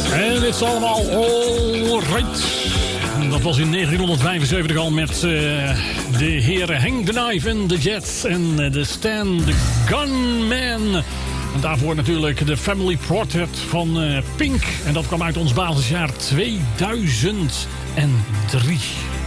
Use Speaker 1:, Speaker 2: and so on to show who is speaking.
Speaker 1: En dit is allemaal alright. Dat was in 1975 al met de heren Hank the Knife en The Jets en de Stan the Gunman. En daarvoor natuurlijk de Family Portrait van Pink. En dat kwam uit ons basisjaar 2003.